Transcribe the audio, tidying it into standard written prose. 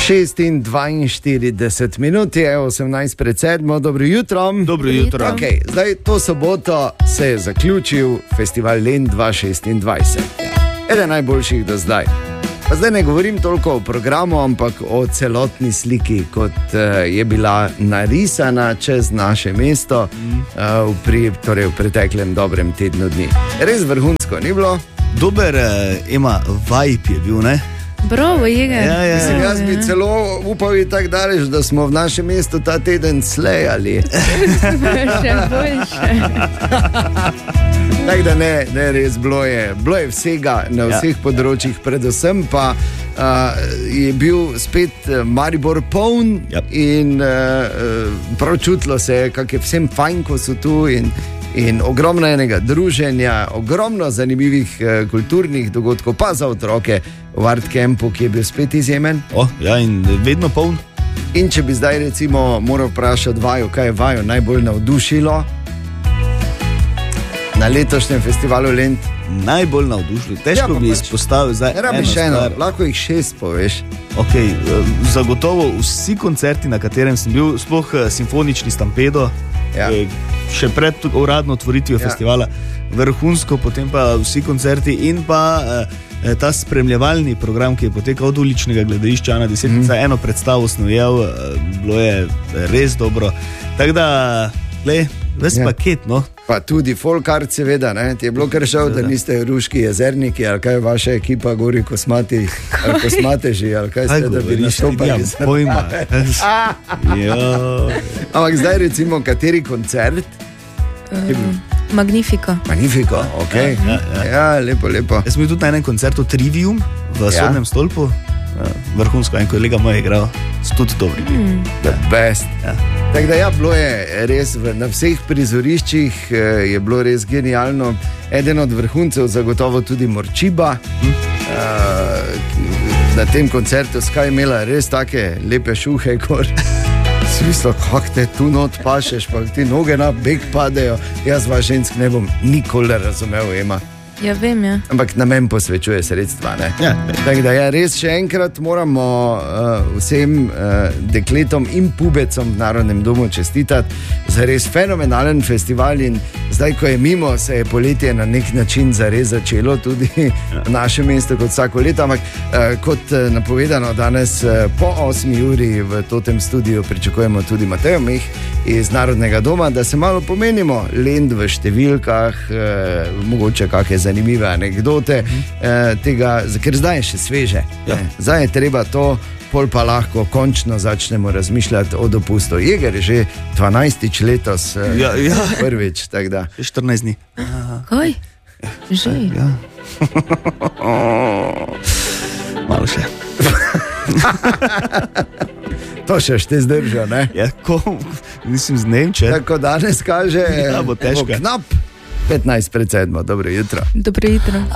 6:42 minut je 18:07, dobro jutro. Dobro jutro. Okay, zdaj, to soboto se je zaključil festival Lent 2026. Eden najboljših do zdaj. Pa zdaj ne govorim toliko o programu, ampak o celotni sliki, kot je bila narisana čez naše mesto v preteklem dobrem tednu dni. Res vrhunsko, ni bilo? Dober vibe je bil, ne? Bravo, Jega. Ja. Jaz bi celo upal in tako daleč, da smo v našem mestu ta teden slejali. Še boljše. Tako da ne, res bilo je vsega na vseh področjih, predvsem pa je bil spet Maribor poln in prav čutilo se je, kak je vsem fajn, ko so tu in ogromno enega druženja, ogromno zanimivih kulturnih dogodkov, pa za otroke v Art Campu, ki je bil spet izjemen. Ja, in vedno poln. In če bi zdaj recimo moral vprašati vaju, kaj je vaju najbolj navdušilo na letošnjem festivalu Lent? Najbolj navdušilo. Težko bi izpostavil zdaj eno stvar. Lahko jih 6 poveš. Okay, zagotovo vsi koncerti, na katerem sem bil, sploh simfonični Stampedo, še pred uradno otvoritvijo festivala, vrhunsko, potem pa vsi koncerti in pa ta spremljevalni program, ki je potekal od uličnega gledališča na 10, eno predstavo snujel, bilo je res dobro. Tako da, ves paket, no. Pa tudi folkart, seveda, ne? Ti je bilo kar šel, da niste ruški jezerniki, ali kaj vaša ekipa gori kosmateži, ali kaj ste, da bi nastopali. Pojma. Ampak zdaj recimo, kateri koncert? Magnifico, ok. Ja, lepo. Jaz sem bil tudi na enem koncertu Trivium v Sodnem stolpu. Vrhunsko, en kolega moj je igral, so tudi dobri. The best. Tako da bilo je res, na vseh prizoriščih je bilo res genialno. Eden od vrhuncev zagotovo tudi Morčiba. Na tem koncertu Sky imela res take lepe šuhe, kot smislo, kako te tu not pašeš, pa ti noge na beg padejo. Jaz vas žensk ne bom nikoli razumel, Ema. Ja, vem, ja. Ampak namen posvečuje sredstva, ne? Ja. Tako da res še enkrat moramo vsem dekletom in pubecom v Narodnem domu čestitati za res fenomenalen festival in zdaj, ko je mimo, se je poletje na nek način zares začelo tudi v našem mestu kot vsako leto, ampak kot napovedano danes po 8 uri v Totem studiu pričakujemo tudi Matejo Meh iz Narodnega doma, da se malo pomenimo Lent v številkah, mogoče kakšne zanimive anekdote tega, ker zdaj je še sveže. Zdaj je treba to, pol pa lahko končno začnemo razmišljati o dopustu. Jeger je že 12. letos prvič, tako da. 14 dni. Kaj? Že? Ja. Malo še. To še te zdrža, ne? Ja, mislim z Nemče. Tako danes kaže, bo težko. Knap 15:07, dobro jutro. Dobro jutro.